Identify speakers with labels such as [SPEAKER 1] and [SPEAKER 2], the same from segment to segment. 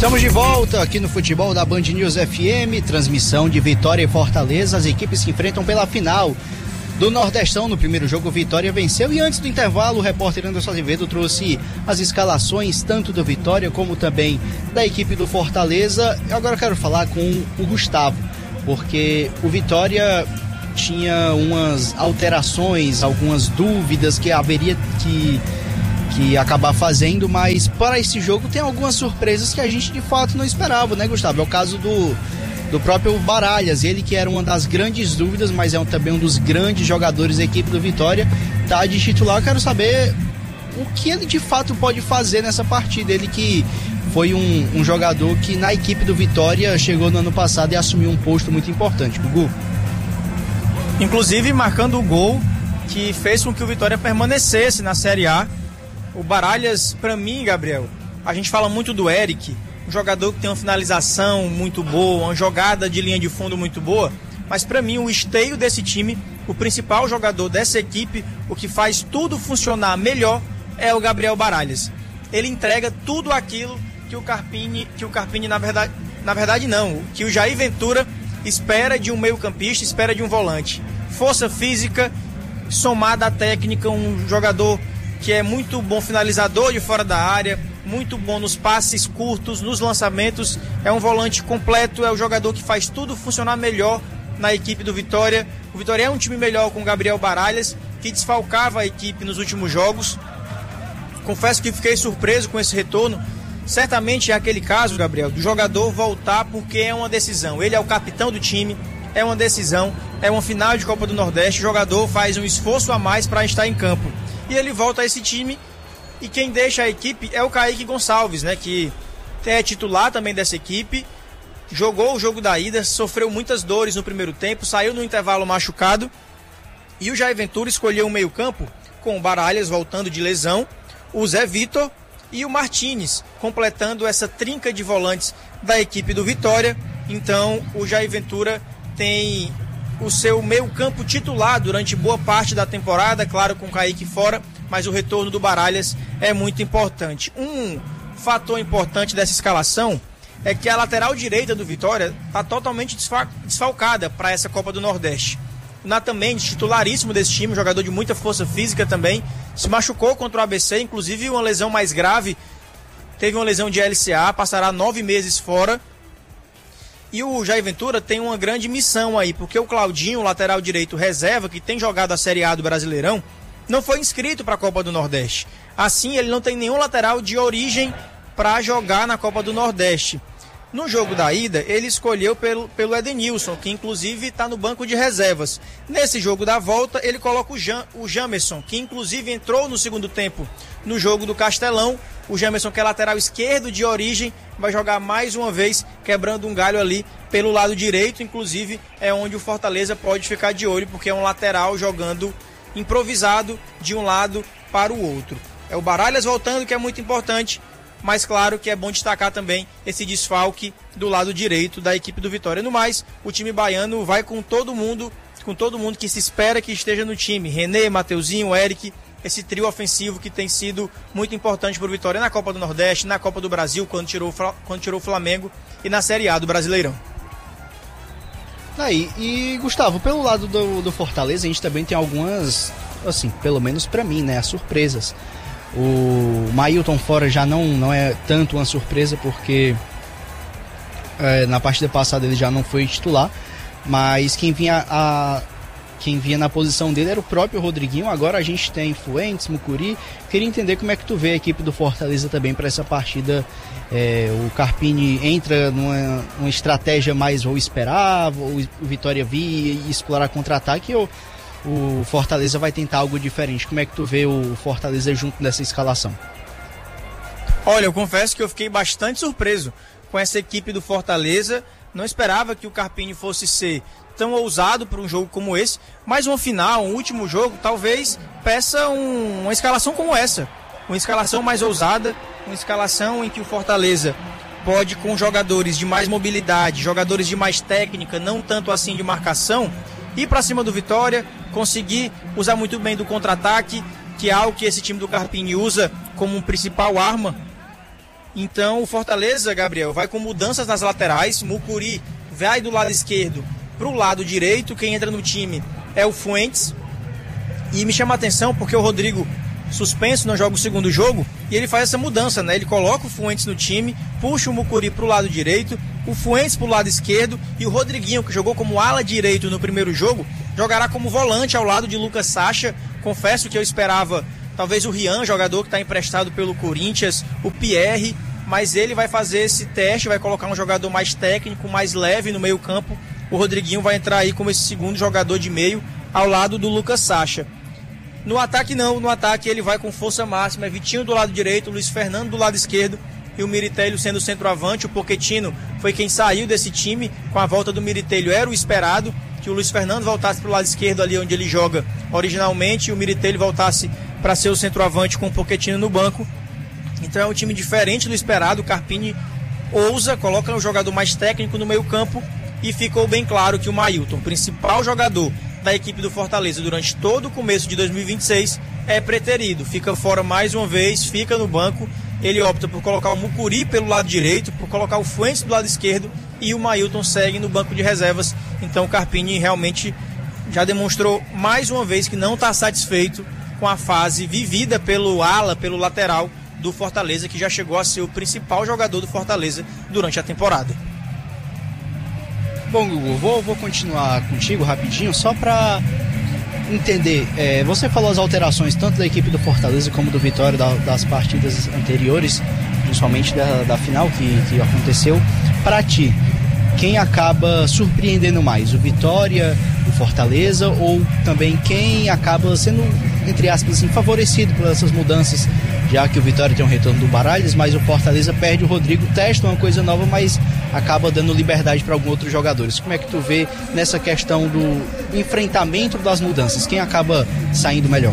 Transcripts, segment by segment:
[SPEAKER 1] Estamos de volta aqui no Futebol da Band News FM, transmissão de Vitória e Fortaleza. As equipes se enfrentam pela final do Nordestão. No primeiro jogo, Vitória venceu, e antes do intervalo, o repórter Anderson Azevedo trouxe as escalações tanto do Vitória como também da equipe do Fortaleza. Agora eu quero falar com o Gustavo, porque o Vitória tinha umas alterações, algumas dúvidas que haveria que acabar fazendo, mas para esse jogo tem algumas surpresas que a gente de fato não esperava, né, Gustavo? É o caso do próprio Baralhas, ele que era uma das grandes dúvidas, mas é também um dos grandes jogadores da equipe do Vitória, tá de titular. Eu quero saber o que ele de fato pode fazer nessa partida, ele que foi um jogador que na equipe do Vitória chegou no ano passado e assumiu um posto muito importante. Gugu?
[SPEAKER 2] Inclusive marcando o gol que fez com que o Vitória permanecesse na Série A. O Baralhas, para mim, Gabriel, a gente fala muito do Eric, um jogador que tem uma finalização muito boa, uma jogada de linha de fundo muito boa, mas para mim o esteio desse time, o principal jogador dessa equipe, o que faz tudo funcionar melhor, é o Gabriel Baralhas. Ele entrega tudo aquilo que o Carpini na verdade não, que o Jair Ventura espera de um meio-campista, espera de um volante. Força física, somada à técnica, um jogador que é muito bom finalizador de fora da área, muito bom nos passes curtos, nos lançamentos, é um volante completo, é o jogador que faz tudo funcionar melhor na equipe do Vitória. O Vitória é um time melhor com o Gabriel Baralhas, que desfalcava a equipe nos últimos jogos. Confesso que fiquei surpreso com esse retorno. Certamente é aquele caso, Gabriel, do jogador voltar porque é uma decisão. Ele é o capitão do time, é uma decisão, é uma final de Copa do Nordeste, o jogador faz um esforço a mais para estar em campo. E ele volta a esse time, e quem deixa a equipe é o Kaique Gonçalves, né, que é titular também dessa equipe, jogou o jogo da ida, sofreu muitas dores no primeiro tempo, saiu no intervalo machucado, e o Jair Ventura escolheu um meio-campo com o Baralhas voltando de lesão, o Zé Vitor e o Martínez, completando essa trinca de volantes da equipe do Vitória. Então o Jair Ventura tem o seu meio-campo titular durante boa parte da temporada, claro, com o Kaique fora, mas o retorno do Baralhas é muito importante. Um fator importante dessa escalação é que a lateral direita do Vitória está totalmente desfalcada para essa Copa do Nordeste. O Nathan Mendes, titularíssimo desse time, jogador de muita força física também, se machucou contra o ABC, inclusive uma lesão mais grave, teve uma lesão de LCA, passará 9 meses fora. E o Jair Ventura tem uma grande missão aí, porque o Claudinho, lateral direito reserva, que tem jogado a Série A do Brasileirão, não foi inscrito para a Copa do Nordeste. Assim, ele não tem nenhum lateral de origem para jogar na Copa do Nordeste. No jogo da ida, ele escolheu pelo Edenilson, que inclusive está no banco de reservas. Nesse jogo da volta, ele coloca o Jamerson, que inclusive entrou no segundo tempo no jogo do Castelão. O Jamerson, que é lateral esquerdo de origem, vai jogar mais uma vez, quebrando um galho ali pelo lado direito. Inclusive, é onde o Fortaleza pode ficar de olho, porque é um lateral jogando improvisado de um lado para o outro. É o Baralhas voltando, que é muito importante, mas claro que é bom destacar também esse desfalque do lado direito da equipe do Vitória. No mais, o time baiano vai com todo mundo que se espera que esteja no time. René, Mateuzinho, Eric, esse trio ofensivo que tem sido muito importante para o Vitória na Copa do Nordeste, na Copa do Brasil, quando tirou o Flamengo, e na Série A do Brasileirão.
[SPEAKER 1] Aí, e Gustavo, pelo lado do Fortaleza, a gente também tem algumas, assim, pelo menos para mim, né, as surpresas. O Mailton fora já não é tanto uma surpresa, porque na partida passada ele já não foi titular, mas quem vinha na posição dele era o próprio Rodriguinho. Agora a gente tem Fuentes, Mucuri. Queria entender como é que tu vê a equipe do Fortaleza também para essa partida. O Carpini entra numa estratégia mais vou esperar, o Vitória vir e explorar contra-ataque, ou o Fortaleza vai tentar algo diferente? Como é que tu vê o Fortaleza junto dessa escalação?
[SPEAKER 2] Olha, eu confesso que eu fiquei bastante surpreso com essa equipe do Fortaleza. Não esperava que o Carpini fosse ser tão ousado para um jogo como esse, mas uma final, um último jogo, talvez peça uma escalação como essa. Uma escalação mais ousada, uma escalação em que o Fortaleza pode, com jogadores de mais mobilidade, jogadores de mais técnica, não tanto assim de marcação, ir para cima do Vitória, conseguir usar muito bem do contra-ataque, que é algo que esse time do Carpini usa como principal arma Então o Fortaleza, Gabriel, vai com mudanças nas laterais. Mucuri vai do lado esquerdo para o lado direito. Quem entra no time é o Fuentes. E me chama a atenção porque o Rodrigo, suspenso, não joga o segundo jogo, e ele faz essa mudança, né? Ele coloca o Fuentes no time, puxa o Mucuri pro lado direito, o Fuentes pro lado esquerdo, e o Rodriguinho, que jogou como ala direito no primeiro jogo, jogará como volante ao lado de Lucas Sacha. Confesso que eu esperava talvez o Rian, jogador que está emprestado pelo Corinthians, o Pierre, mas ele vai fazer esse teste, vai colocar um jogador mais técnico, mais leve no meio campo. O Rodriguinho vai entrar aí como esse segundo jogador de meio ao lado do Lucas Sacha. No ataque não, no ataque ele vai com força máxima, é Vitinho do lado direito, Luiz Fernando do lado esquerdo e o Miritelho sendo centroavante. O Pochettino foi quem saiu desse time, com a volta do Miritelho era o esperado, que o Luiz Fernando voltasse para o lado esquerdo ali onde ele joga originalmente, e o Miritelho voltasse para ser o centroavante com o Pochettino no banco. Então é um time diferente do esperado. O Carpini ousa, coloca um jogador mais técnico no meio campo, e ficou bem claro que o Mailton, principal jogador da equipe do Fortaleza durante todo o começo de 2026, é preterido, fica fora mais uma vez, fica no banco. Ele opta por colocar o Mucuri pelo lado direito, por colocar o Fuentes do lado esquerdo, e o Mailton segue no banco de reservas. Então o Carpini realmente já demonstrou mais uma vez que não está satisfeito com a fase vivida pelo ala, pelo lateral do Fortaleza, que já chegou a ser o principal jogador do Fortaleza durante a temporada.
[SPEAKER 1] Bom, Gugu, vou continuar contigo rapidinho, só para entender. Você falou as alterações tanto da equipe do Fortaleza como do Vitória das partidas anteriores, principalmente da final que aconteceu. Para ti, quem acaba surpreendendo mais? O Vitória, o Fortaleza, ou também quem acaba sendo, entre aspas, assim, favorecido por essas mudanças, já que o Vitória tem um retorno do Baralhas, mas o Fortaleza perde o Rodrigo, testa uma coisa nova, mas acaba dando liberdade para alguns outros jogadores. Como é que tu vê nessa questão do enfrentamento das mudanças? Quem acaba saindo melhor?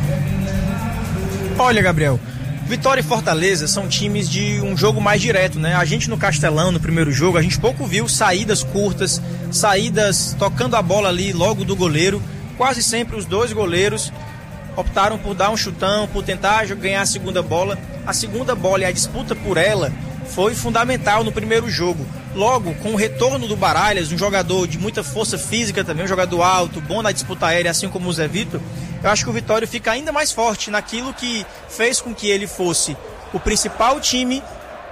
[SPEAKER 2] Olha, Gabriel, Vitória e Fortaleza são times de um jogo mais direto, né? A gente no Castelão, no primeiro jogo, a gente pouco viu saídas curtas, saídas tocando a bola ali logo do goleiro. Quase sempre os dois goleiros optaram por dar um chutão, por tentar ganhar a segunda bola. A segunda bola e a disputa por ela foi fundamental no primeiro jogo. Logo, com o retorno do Baralhas, um jogador de muita força física também, um jogador alto, bom na disputa aérea, assim como o Zé Vitor, eu acho que o Vitória fica ainda mais forte naquilo que fez com que ele fosse o principal time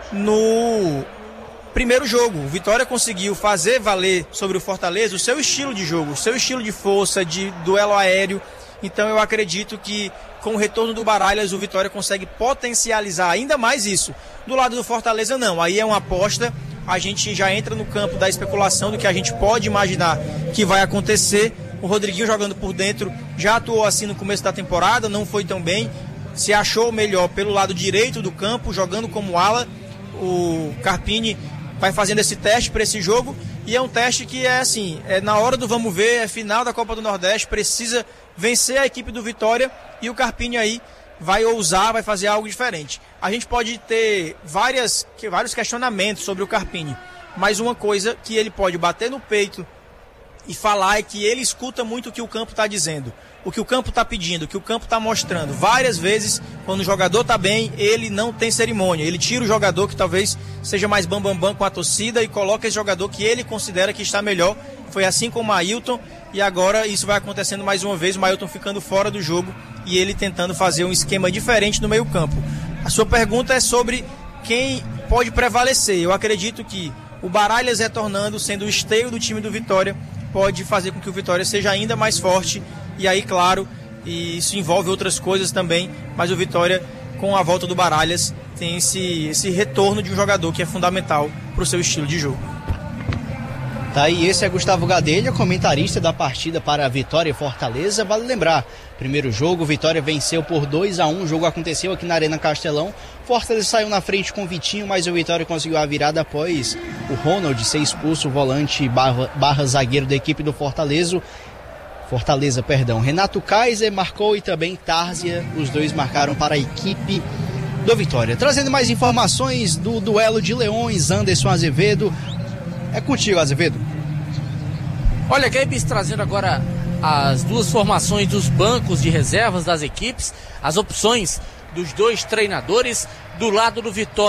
[SPEAKER 2] no primeiro jogo. O Vitória conseguiu fazer valer sobre o Fortaleza o seu estilo de jogo, o seu estilo de força, de duelo aéreo. Então eu acredito que com o retorno do Baralhas o Vitória consegue potencializar ainda mais isso. Do lado do Fortaleza não, aí é uma aposta, a gente já entra no campo da especulação do que a gente pode imaginar que vai acontecer. O Rodriguinho jogando por dentro já atuou assim no começo da temporada, não foi tão bem, se achou melhor pelo lado direito do campo, jogando como ala. O Carpini vai fazendo esse teste para esse jogo, e é um teste que é assim, é na hora do vamos ver, é final da Copa do Nordeste, precisa vencer a equipe do Vitória, e o Carpini aí vai ousar, vai fazer algo diferente. A gente pode ter vários questionamentos sobre o Carpini, mas uma coisa que ele pode bater no peito e falar é que ele escuta muito o que o campo está dizendo, o que o campo está pedindo, o que o campo está mostrando. Várias vezes, quando o jogador está bem, ele não tem cerimônia, ele tira o jogador que talvez seja mais bambambam com a torcida e coloca esse jogador que ele considera que está melhor. Foi assim com o Mailton, e agora isso vai acontecendo mais uma vez, o Mailton ficando fora do jogo e ele tentando fazer um esquema diferente no meio campo. A sua pergunta é sobre quem pode prevalecer. Eu acredito que o Baralhas retornando, sendo o esteio do time do Vitória, pode fazer com que o Vitória seja ainda mais forte. E aí, claro, e isso envolve outras coisas também, mas o Vitória, com a volta do Baralhas, tem esse retorno de um jogador que é fundamental para o seu estilo de jogo.
[SPEAKER 1] Tá aí, esse é Gustavo Gadelha, comentarista da partida para Vitória e Fortaleza. Vale lembrar, primeiro jogo, Vitória venceu por 2-1, o jogo aconteceu aqui na Arena Castelão. Fortaleza saiu na frente com o Vitinho, mas o Vitória conseguiu a virada após o Ronald ser expulso, o volante barra zagueiro da equipe do Fortaleza. Renato Kaiser marcou e também Tárzia, os dois marcaram para a equipe do Vitória. Trazendo mais informações do duelo de Leões, Anderson Azevedo. É contigo, Azevedo.
[SPEAKER 3] Olha, Gabs, trazendo agora as duas formações dos bancos de reservas das equipes, as opções dos dois treinadores. Do lado do Vitória,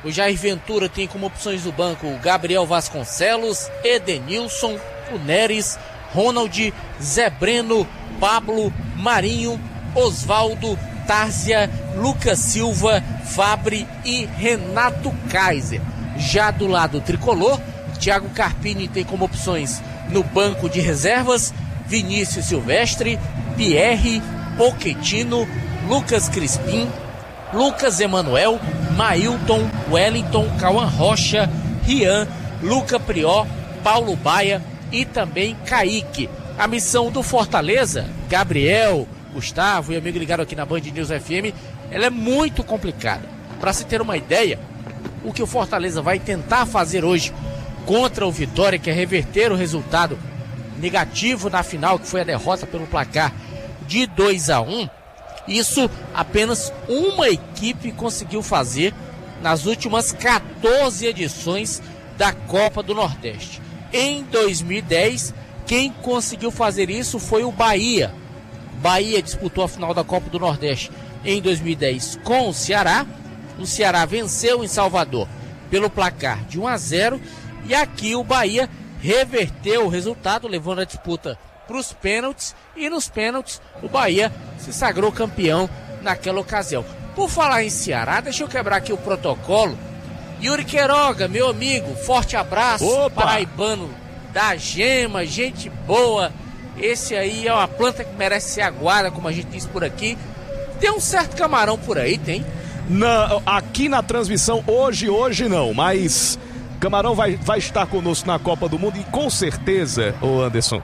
[SPEAKER 3] O Jair Ventura tem como opções do banco o Gabriel Vasconcelos, Edenilson, o Neres, Ronald, Zé Breno, Pablo, Marinho, Osvaldo, Tárzia, Lucas Silva, Fabre e Renato Kaiser. Já do lado tricolor, Thiago Carpini tem como opções no banco de reservas Vinícius Silvestre, Pierre, Pochettino, Lucas Crispim, Lucas Emanuel, Mailton, Wellington, Cauã Rocha, Rian, Luca Prió, Paulo Baia e também Kaique. A missão do Fortaleza, Gabriel, Gustavo e amigo ligado aqui na Band News FM, ela é muito complicada. Para se ter uma ideia, o que o Fortaleza vai tentar fazer hoje contra o Vitória, que é reverter o resultado negativo na final, que foi a derrota pelo placar de 2-1, isso apenas uma equipe conseguiu fazer nas últimas 14 edições da Copa do Nordeste. Em 2010, quem conseguiu fazer isso foi o Bahia. Bahia disputou a final da Copa do Nordeste em 2010 com o Ceará. O Ceará venceu em Salvador pelo placar de 1-0 e aqui o Bahia reverteu o resultado, levando a disputa para os pênaltis, e nos pênaltis o Bahia se sagrou campeão naquela ocasião. Por falar em Ceará, deixa eu quebrar aqui o protocolo. Yuri Queiroga, meu amigo, forte abraço.
[SPEAKER 4] Opa!
[SPEAKER 3] Paraibano da Gema, gente boa. Esse aí é uma planta que merece ser aguada, como a gente diz por aqui. Tem um certo camarão por aí, tem?
[SPEAKER 4] Não, aqui na transmissão hoje não, mas Camarão vai estar conosco na Copa do Mundo e com certeza, ô Anderson,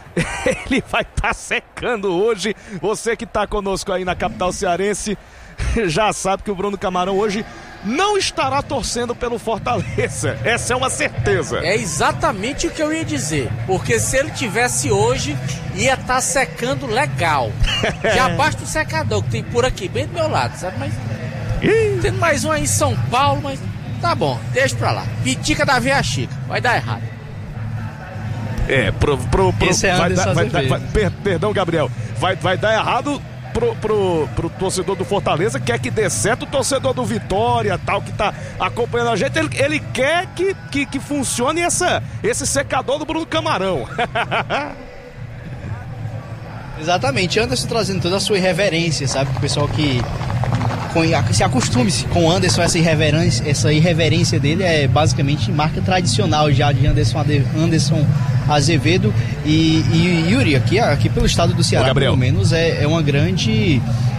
[SPEAKER 4] ele vai estar secando hoje. Você que está conosco aí na capital cearense já sabe que o Bruno Camarão hoje não estará torcendo pelo Fortaleza. Essa é uma certeza.
[SPEAKER 3] É exatamente o que eu ia dizer, porque se ele tivesse hoje, ia estar secando legal. Já basta o secador que tem por aqui, bem do meu lado, sabe? Mas tem mais um aí em São Paulo, mas tá bom, deixa pra lá. Pitica da Veia Chica, vai dar errado.
[SPEAKER 1] Esse é Anderson
[SPEAKER 4] perdão, Gabriel. Vai dar errado pro torcedor do Fortaleza, quer que dê certo. O torcedor do Vitória, tal, que tá acompanhando a gente, ele quer que funcione esse secador do Bruno Camarão.
[SPEAKER 1] Exatamente, Anderson trazendo toda a sua irreverência, sabe? O pessoal que se acostume com o Anderson, essa irreverência dele é basicamente marca tradicional já de Anderson Azevedo e Yuri, aqui pelo estado do Ceará, pelo menos, é uma grande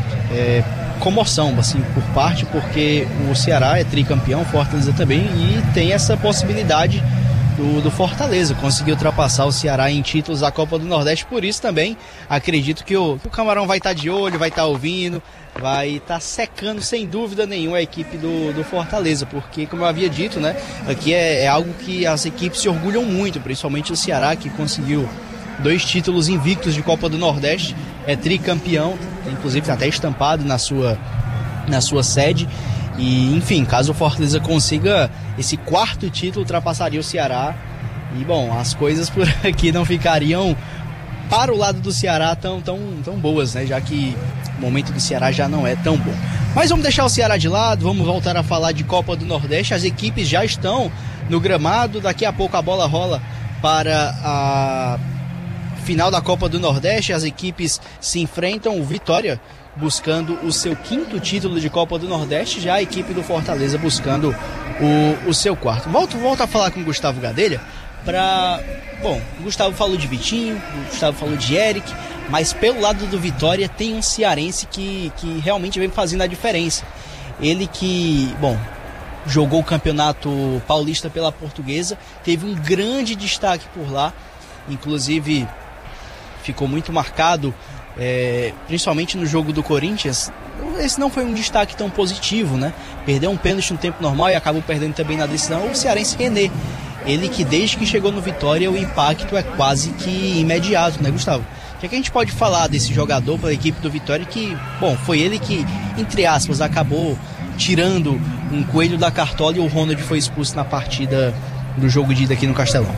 [SPEAKER 1] comoção, assim, porque o Ceará é tricampeão, o Fortaleza também, e tem essa possibilidade do Fortaleza conseguir ultrapassar o Ceará em títulos da Copa do Nordeste. Por isso também acredito que o Camarão vai estar de olho, vai estar ouvindo, vai estar secando sem dúvida nenhuma a equipe do Fortaleza, porque, como eu havia dito, né, aqui é algo que as equipes se orgulham muito, principalmente o Ceará, que conseguiu 2 títulos invictos de Copa do Nordeste, é tricampeão, inclusive até estampado na sua sede. E, enfim, caso o Fortaleza consiga esse 4º título, ultrapassaria o Ceará. E, bom, as coisas por aqui não ficariam para o lado do Ceará tão boas, né? Já que o momento do Ceará já não é tão bom. Mas vamos deixar o Ceará de lado, vamos voltar a falar de Copa do Nordeste. As equipes já estão no gramado, daqui a pouco a bola rola para a final da Copa do Nordeste. As equipes se enfrentam, o Vitória buscando o seu 5º título de Copa do Nordeste, já a equipe do Fortaleza buscando o seu 4º. Volto a falar com o Gustavo Gadelha bom, o Gustavo falou de Vitinho, o Gustavo falou de Eric, mas pelo lado do Vitória tem um cearense que realmente vem fazendo a diferença. Ele que, bom, jogou o Campeonato Paulista pela Portuguesa, teve um grande destaque por lá, inclusive ficou muito marcado, principalmente no jogo do Corinthians. Esse não foi um destaque tão positivo, né? Perdeu um pênalti no tempo normal e acabou perdendo também na decisão. O cearense René, ele que desde que chegou no Vitória o impacto é quase que imediato, né, Gustavo? O que a gente pode falar desse jogador para a equipe do Vitória que, bom, foi ele que, entre aspas, acabou tirando um coelho da cartola e o Ronald foi expulso na partida do jogo de ida aqui no Castelão?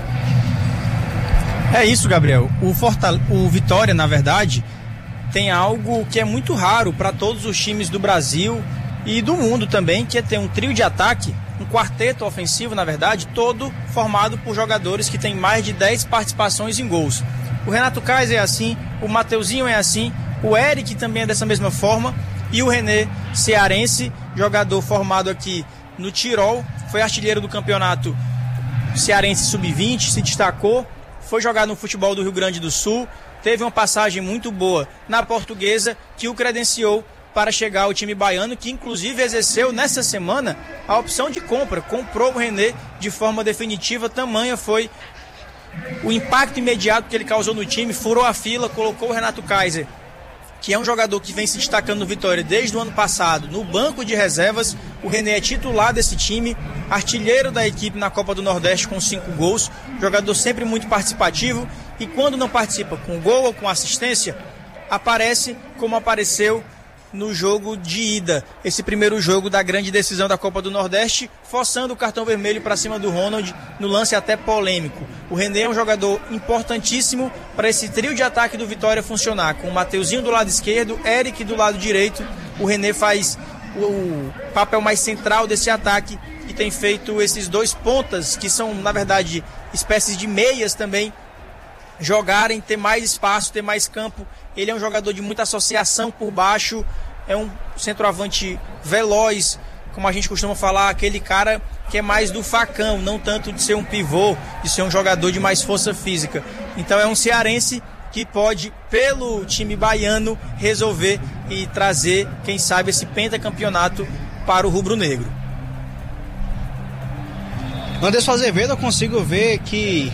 [SPEAKER 2] É isso, Gabriel. O Vitória, na verdade, tem algo que é muito raro para todos os times do Brasil e do mundo também, que é ter um trio de ataque um quarteto ofensivo, na verdade, todo formado por jogadores que têm mais de 10 participações em gols. O Renato Kaiser é assim, o Mateuzinho é assim, o Eric também é dessa mesma forma, e o René, cearense, jogador formado aqui no Tirol, foi artilheiro do campeonato cearense sub-20, se destacou, foi jogar no futebol do Rio Grande do Sul, teve uma passagem muito boa na Portuguesa, que o credenciou para chegar ao time baiano, que inclusive exerceu nessa semana a opção de compra, comprou o René de forma definitiva, tamanha foi o impacto imediato que ele causou no time, furou a fila, colocou o Renato Kaiser, que é um jogador que vem se destacando no Vitória desde o ano passado, no banco de reservas. O René é titular desse time, artilheiro da equipe na Copa do Nordeste com 5 gols, jogador sempre muito participativo, e quando não participa com gol ou com assistência, aparece como apareceu no jogo de ida, esse primeiro jogo da grande decisão da Copa do Nordeste, forçando o cartão vermelho para cima do Ronald, no lance até polêmico. O René é um jogador importantíssimo para esse trio de ataque do Vitória funcionar, com o Mateuzinho do lado esquerdo, Eric do lado direito. O René faz o papel mais central desse ataque e tem feito esses dois pontas, que são, na verdade, espécies de meias também, jogarem, ter mais espaço, ter mais campo. Ele é um jogador de muita associação por baixo, é um centroavante veloz, como a gente costuma falar, aquele cara que é mais do facão, não tanto de ser um pivô, de ser um jogador de mais força física. Então é um cearense que pode, pelo time baiano, resolver e trazer, quem sabe, esse pentacampeonato para o rubro-negro.
[SPEAKER 1] Anderson Azevedo, eu consigo ver que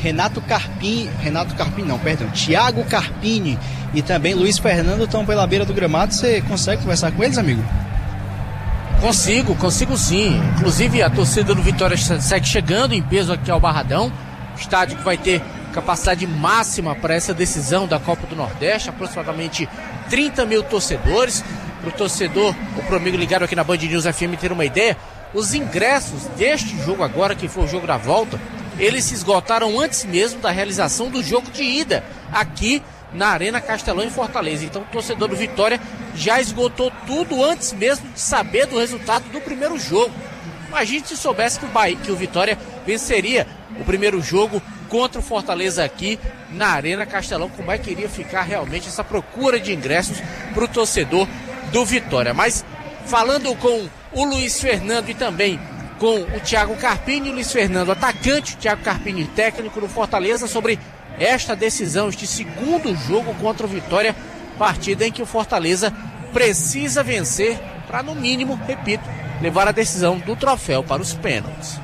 [SPEAKER 1] Thiago Carpini e também Luiz Fernando estão pela beira do gramado. Você consegue conversar com eles, amigo?
[SPEAKER 3] Consigo sim. Inclusive a torcida do Vitória segue chegando em peso aqui ao Barradão, estádio que vai ter capacidade máxima para essa decisão da Copa do Nordeste, aproximadamente 30 mil torcedores. Para o torcedor, ou para o amigo ligado aqui na Band News FM ter uma ideia, os ingressos deste jogo agora, que foi o jogo da volta, eles se esgotaram antes mesmo da realização do jogo de ida aqui na Arena Castelão em Fortaleza. Então o torcedor do Vitória já esgotou tudo antes mesmo de saber do resultado do primeiro jogo. Imagine se soubesse que o Vitória venceria o primeiro jogo contra o Fortaleza aqui na Arena Castelão, como é que iria ficar realmente essa procura de ingressos para o torcedor do Vitória. Mas falando com o Luiz Fernando e também com o Thiago Carpini, o Luiz Fernando atacante, o Thiago Carpini técnico do Fortaleza, sobre esta decisão, este segundo jogo contra o Vitória, partida em que o Fortaleza precisa vencer para, no mínimo, repito, levar a decisão do troféu para os pênaltis.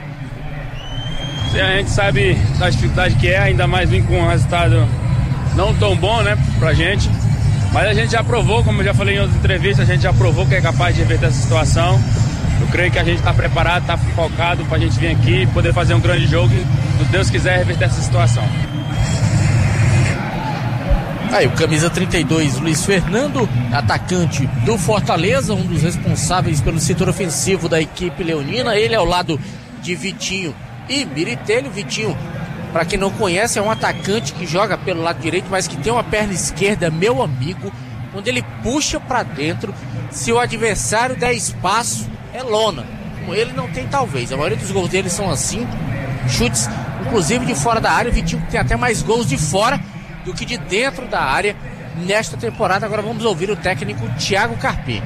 [SPEAKER 5] A gente sabe da dificuldade que é, ainda mais vir com um resultado não tão bom, né, pra gente. Mas a gente já provou, como eu já falei em outras entrevistas, a gente já provou que é capaz de reverter essa situação. Eu creio que a gente está preparado, está focado para a gente vir aqui e poder fazer um grande jogo e, se Deus quiser, reverter essa situação.
[SPEAKER 3] Aí o camisa 32, Luiz Fernando, atacante do Fortaleza, um dos responsáveis pelo setor ofensivo da equipe leonina. Ele ao lado de Vitinho e Miritelli. Vitinho, para quem não conhece, é um atacante que joga pelo lado direito, mas que tem uma perna esquerda, meu amigo, quando ele puxa para dentro, se o adversário der espaço, é lona. Com ele não tem, talvez. A maioria dos gols dele são assim, chutes, inclusive de fora da área. O Vitinho tem até mais gols de fora do que de dentro da área nesta temporada. Agora vamos ouvir o técnico Thiago Carpini.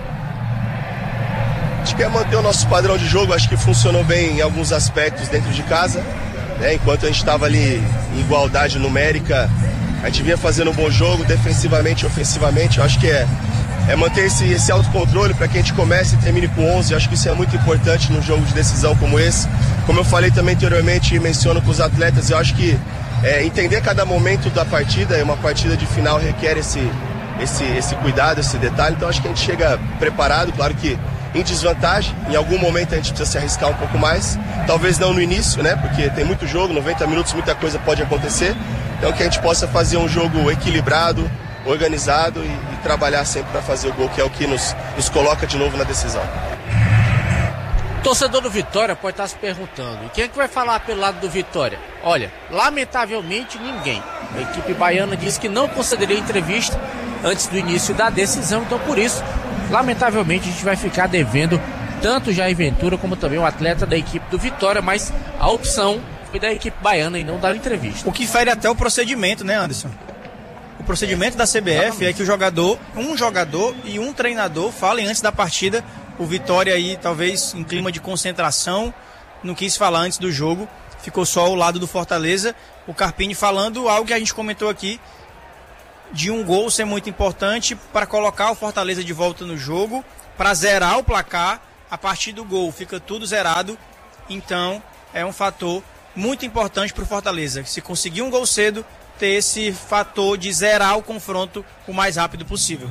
[SPEAKER 6] A gente quer manter o nosso padrão de jogo, acho que funcionou bem em alguns aspectos dentro de casa, né? Enquanto a gente estava ali em igualdade numérica, a gente vinha fazendo um bom jogo, defensivamente e ofensivamente. Eu acho que é manter esse autocontrole para que a gente comece e termine com 11. Eu acho que isso é muito importante num jogo de decisão como esse. Como eu falei também anteriormente e menciono com os atletas, eu acho que entender cada momento da partida, uma partida de final requer esse cuidado, esse detalhe. Então acho que a gente chega preparado, claro que em desvantagem, em algum momento a gente precisa se arriscar um pouco mais, talvez não no início, né, porque tem muito jogo, 90 minutos, muita coisa pode acontecer, então que a gente possa fazer um jogo equilibrado, organizado e trabalhar sempre para fazer o gol, que é o que nos coloca de novo na decisão.
[SPEAKER 3] O torcedor do Vitória pode estar se perguntando, quem é que vai falar pelo lado do Vitória? Olha, lamentavelmente ninguém. A equipe baiana disse que não concederia entrevista antes do início da decisão, então por isso, lamentavelmente, a gente vai ficar devendo tanto o Jair Ventura como também o atleta da equipe do Vitória, mas a opção foi da equipe baiana e não dar entrevista.
[SPEAKER 2] O que fere até o procedimento, né, Anderson? O procedimento da CBF é que um jogador e um treinador falem antes da partida. O Vitória aí, talvez em clima de concentração, não quis falar antes do jogo, ficou só ao lado do Fortaleza. O Carpini falando algo que a gente comentou aqui, de um gol ser muito importante para colocar o Fortaleza de volta no jogo, para zerar o placar. A partir do gol fica tudo zerado, então é um fator muito importante para o Fortaleza. Se conseguir um gol cedo, ter esse fator de zerar o confronto o mais rápido possível.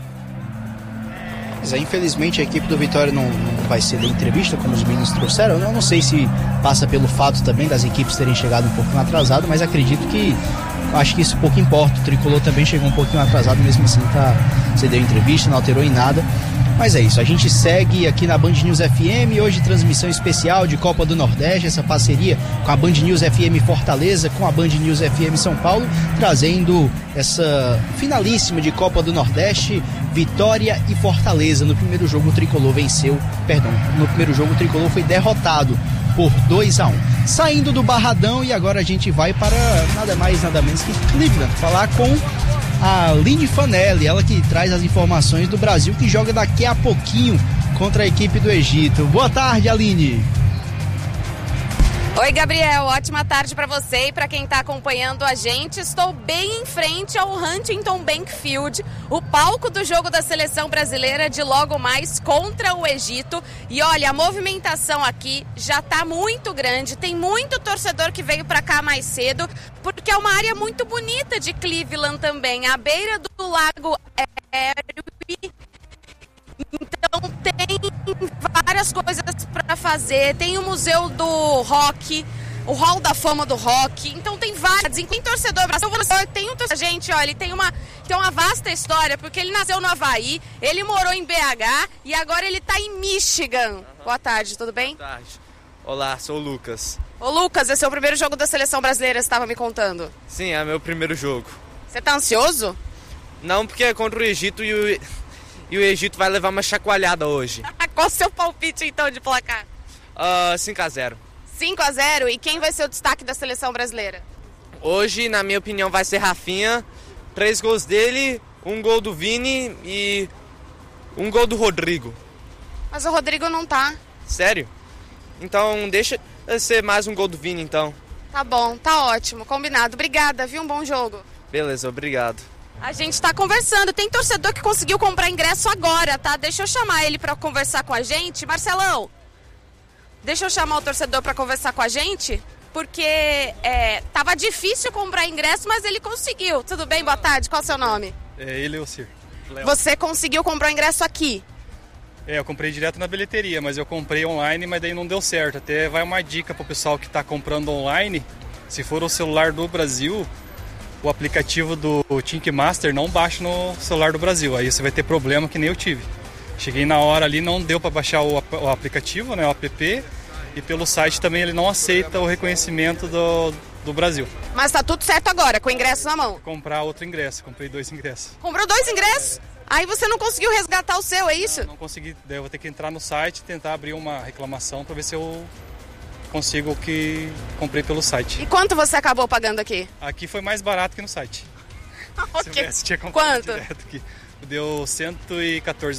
[SPEAKER 1] Mas infelizmente a equipe do Vitória não vai ser da entrevista, como os meninos trouxeram. Eu não sei se passa pelo fato também das equipes terem chegado um pouquinho atrasado, mas acredito que acho que isso pouco importa. O Tricolor também chegou um pouquinho atrasado, mesmo assim você deu entrevista, não alterou em nada. Mas é isso, a gente segue aqui na Band News FM, hoje transmissão especial de Copa do Nordeste, essa parceria com a Band News FM Fortaleza, com a Band News FM São Paulo, trazendo essa finalíssima de Copa do Nordeste, Vitória e Fortaleza. No primeiro jogo o Tricolor no primeiro jogo o Tricolor foi derrotado por 2-1. Saindo do Barradão, e agora a gente vai para nada mais, nada menos que Cleveland, falar com a Aline Fanelli, ela que traz as informações do Brasil, que joga daqui a pouquinho contra a equipe do Egito. Boa tarde, Aline.
[SPEAKER 7] Oi, Gabriel, ótima tarde para você e para quem está acompanhando a gente. Estou bem em frente ao Huntington Bank Field, o palco do jogo da seleção brasileira de logo mais contra o Egito. E olha, a movimentação aqui já está muito grande, tem muito torcedor que veio para cá mais cedo, porque é uma área muito bonita de Cleveland também, à beira do Lago Erie. Então tem várias coisas para fazer, tem o Museu do Rock, o Hall da Fama do Rock, então tem várias, tem torcedor brasileiro, tem um torcedor, gente, olha, ele tem uma vasta história, porque ele nasceu no Havaí, ele morou em BH e agora ele tá em Michigan. Boa tarde, tudo bem?
[SPEAKER 8] Boa tarde. Olá, sou o Lucas.
[SPEAKER 7] Ô Lucas, esse é o primeiro jogo da seleção brasileira, você estava me contando?
[SPEAKER 8] Sim, é meu primeiro jogo.
[SPEAKER 7] Você tá ansioso?
[SPEAKER 8] Não, porque é contra o Egito e o Egito vai levar uma chacoalhada hoje.
[SPEAKER 7] Qual o seu palpite então de placar?
[SPEAKER 8] 5-0.
[SPEAKER 7] 5-0, e quem vai ser o destaque da seleção brasileira?
[SPEAKER 8] Hoje, na minha opinião, vai ser Rafinha. 3 gols dele, 1 gol do Vini e 1 gol do Rodrigo.
[SPEAKER 7] Mas o Rodrigo não tá.
[SPEAKER 8] Sério? Então deixa ser mais um gol do Vini, então.
[SPEAKER 7] Tá bom, tá ótimo, combinado. Obrigada, viu? Um bom jogo.
[SPEAKER 8] Beleza, obrigado.
[SPEAKER 7] A gente tá conversando, tem torcedor que conseguiu comprar ingresso agora, tá? Deixa eu chamar ele pra conversar com a gente. Marcelão, deixa eu chamar o torcedor pra conversar com a gente, porque tava difícil comprar ingresso, mas ele conseguiu. Tudo bem? Boa tarde, qual é o seu nome?
[SPEAKER 9] Ele é o Cir.
[SPEAKER 7] Você conseguiu comprar o ingresso aqui?
[SPEAKER 9] Eu comprei direto na bilheteria, mas eu comprei online, mas daí não deu certo. Até vai uma dica pro pessoal que tá comprando online, se for o celular do Brasil, o aplicativo do Ticketmaster não baixa no celular do Brasil, aí você vai ter problema que nem eu tive. Cheguei na hora ali, não deu para baixar o aplicativo, né, o app, e pelo site também ele não aceita o reconhecimento do Brasil.
[SPEAKER 7] Mas tá tudo certo agora, com o ingresso na mão?
[SPEAKER 9] Vou comprar outro ingresso, comprei 2 ingressos.
[SPEAKER 7] Comprou 2 ingressos? Aí você não conseguiu resgatar o seu, é isso?
[SPEAKER 9] Não consegui, daí eu vou ter que entrar no site e tentar abrir uma reclamação para ver se eu consigo o que comprei pelo site.
[SPEAKER 7] E quanto você acabou pagando aqui?
[SPEAKER 9] Aqui foi mais barato que no site.
[SPEAKER 7] Ok.
[SPEAKER 9] Se tinha comprado
[SPEAKER 7] Quanto?
[SPEAKER 9] direto aqui. Deu $114.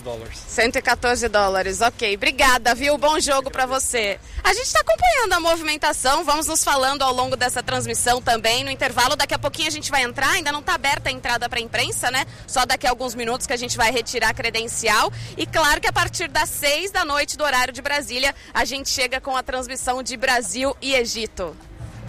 [SPEAKER 7] $114, ok. Obrigada, viu? Bom jogo pra você. A gente tá acompanhando a movimentação, vamos nos falando ao longo dessa transmissão também. No intervalo, daqui a pouquinho a gente vai entrar, ainda não tá aberta a entrada pra imprensa, né? Só daqui a alguns minutos que a gente vai retirar a credencial. E claro que a partir das 6 da noite do horário de Brasília, a gente chega com a transmissão de Brasil e Egito.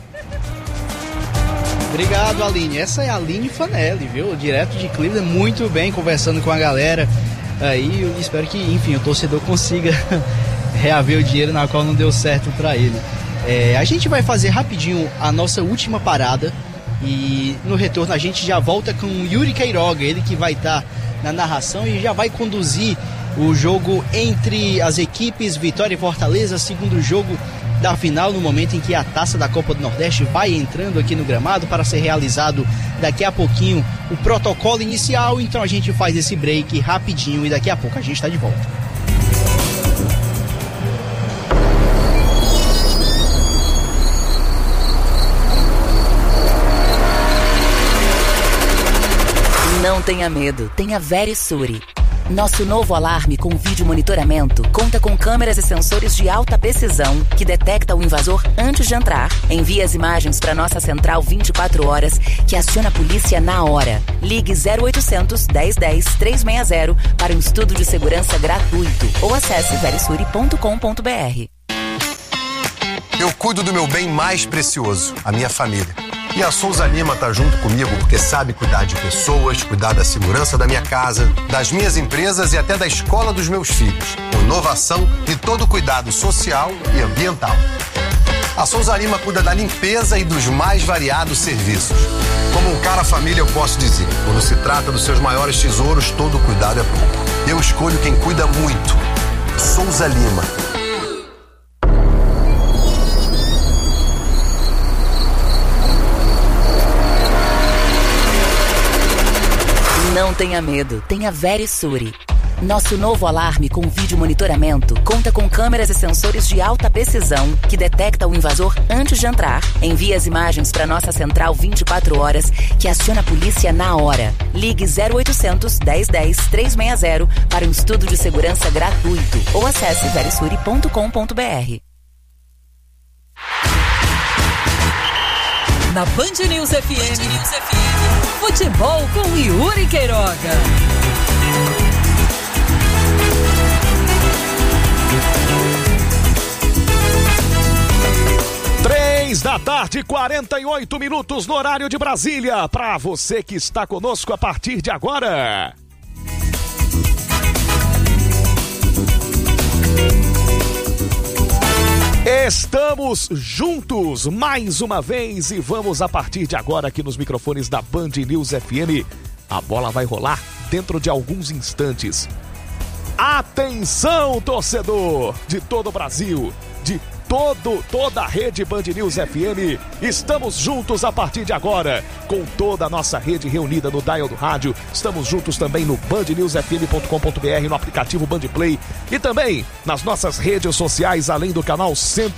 [SPEAKER 1] Obrigado, Aline. Essa é a Aline Fanelli, viu? Direto de Cleveland, muito bem, conversando com a galera. Aí eu espero que, enfim, o torcedor consiga reaver o dinheiro na qual não deu certo para ele. A gente vai fazer rapidinho a nossa última parada e no retorno a gente já volta com o Yuri Queiroga, ele que vai estar na narração e já vai conduzir o jogo entre as equipes Vitória e Fortaleza, segundo jogo da final, no momento em que a Taça da Copa do Nordeste vai entrando aqui no gramado para ser realizado daqui a pouquinho o protocolo inicial. Então a gente faz esse break rapidinho e daqui a pouco a gente está de volta.
[SPEAKER 10] tenha medo, tenha Verisuri. Nosso novo alarme com vídeo monitoramento conta com câmeras e sensores de alta precisão que detecta o invasor antes de entrar, envia as imagens para nossa central 24 horas que aciona a polícia na hora. Ligue 0800 1010 360 para um estudo de segurança gratuito ou acesse verisuri.com.br.
[SPEAKER 11] Eu cuido do meu bem mais precioso, a minha família. E a Souza Lima tá junto comigo porque sabe cuidar de pessoas, cuidar da segurança da minha casa, das minhas empresas e até da escola dos meus filhos. Com inovação e todo o cuidado social e ambiental. A Souza Lima cuida da limpeza e dos mais variados serviços. Como um cara família, eu posso dizer, quando se trata dos seus maiores tesouros, todo cuidado é pouco. Eu escolho quem cuida muito. Souza Lima.
[SPEAKER 10] Não tenha medo, tenha Verisuri. Nosso novo alarme com vídeo monitoramento conta com câmeras e sensores de alta precisão que detecta o invasor antes de entrar, envia as imagens para nossa central 24 horas que aciona a polícia na hora. Ligue 0800 1010 360 para um estudo de segurança gratuito ou acesse verisuri.com.br.
[SPEAKER 12] Na Band News FM, futebol com Yuri Queiroga.
[SPEAKER 4] 3h, 48 minutos no horário de Brasília. Para você que está conosco a partir de agora. Estamos juntos mais uma vez e vamos a partir de agora aqui nos microfones da Band News FM. A bola vai rolar dentro de alguns instantes. Atenção, torcedor de todo o Brasil, de toda a rede Band News FM. Estamos juntos a partir de agora, com toda a nossa rede reunida no dial do rádio. Estamos juntos também no bandnewsfm.com.br, no aplicativo Bandplay e também nas nossas redes sociais, além do canal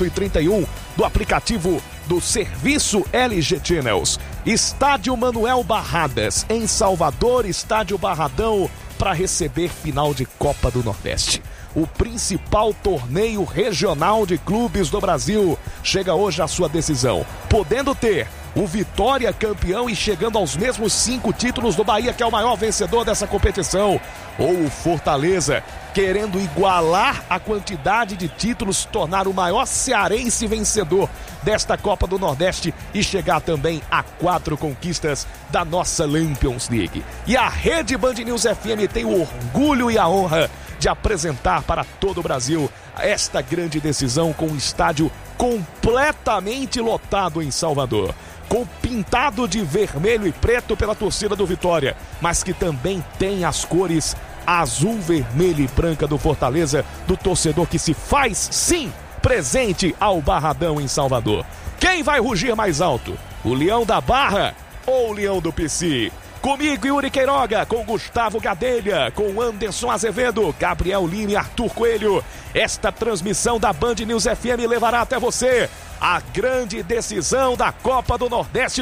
[SPEAKER 4] 131 do aplicativo do Serviço LG Channels. Estádio Manuel Barradas, em Salvador, Estádio Barradão, para receber final de Copa do Nordeste. O principal torneio regional de clubes do Brasil chega hoje à sua decisão, podendo ter o Vitória campeão e chegando aos mesmos 5 títulos do Bahia, que é o maior vencedor dessa competição, ou o Fortaleza, querendo igualar a quantidade de títulos, tornar o maior cearense vencedor desta Copa do Nordeste e chegar também a 4 conquistas da nossa Champions League. E a rede Band News FM tem o orgulho e a honra de apresentar para todo o Brasil esta grande decisão com o estádio completamente lotado em Salvador, com pintado de vermelho e preto pela torcida do Vitória, mas que também tem as cores azul, vermelha e branca do Fortaleza, do torcedor que se faz, sim, presente ao Barradão em Salvador. Quem vai rugir mais alto? O Leão da Barra ou o Leão do PC? Comigo, Yuri Queiroga, com Gustavo Gadelha, com Anderson Azevedo, Gabriel Lima e Arthur Coelho. Esta transmissão da Band News FM levará até você a grande decisão da Copa do Nordeste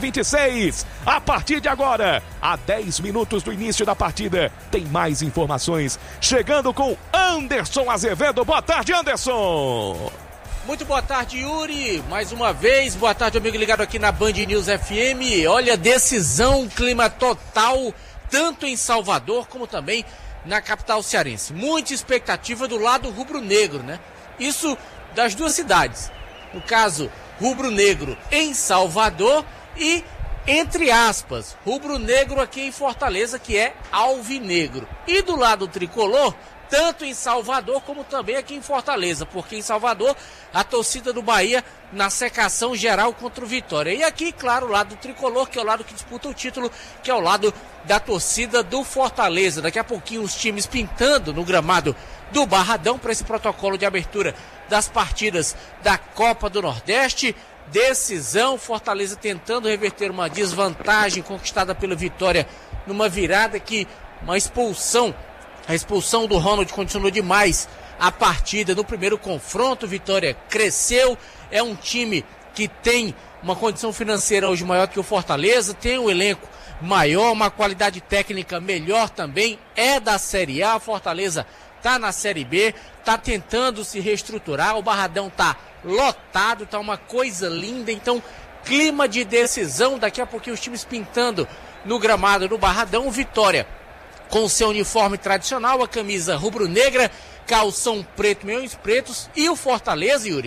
[SPEAKER 4] 2026. A partir de agora, a 10 minutos do início da partida, tem mais informações. Chegando com Anderson Azevedo. Boa tarde, Anderson.
[SPEAKER 3] Muito boa tarde, Yuri. Mais uma vez, boa tarde, amigo ligado aqui na Band News FM. Olha, decisão, clima total, tanto em Salvador como também na capital cearense. Muita expectativa do lado rubro-negro, né? Isso das duas cidades. No caso, rubro-negro em Salvador e, entre aspas, rubro-negro aqui em Fortaleza, que é alvinegro. E do lado tricolor, tanto em Salvador como também aqui em Fortaleza, porque em Salvador a torcida do Bahia na secação geral contra o Vitória. E aqui, claro, o lado do tricolor, que é o lado que disputa o título, que é o lado da torcida do Fortaleza. Daqui a pouquinho os times pintando no gramado do Barradão para esse protocolo de abertura das partidas da Copa do Nordeste. Decisão, Fortaleza tentando reverter uma desvantagem conquistada pela Vitória numa virada que uma expulsão. A expulsão do Ronald condicionou demais a partida no primeiro confronto. Vitória cresceu, é um time que tem uma condição financeira hoje maior que o Fortaleza, tem um elenco maior, uma qualidade técnica melhor também, é da Série A. Fortaleza tá na Série B, tá tentando se reestruturar, o Barradão tá lotado, tá uma coisa linda, então clima de decisão, daqui a pouquinho os times pintando no gramado do Barradão. Vitória com o seu uniforme tradicional, a camisa rubro-negra, calção preto, meiões pretos, e o Fortaleza, Yuri,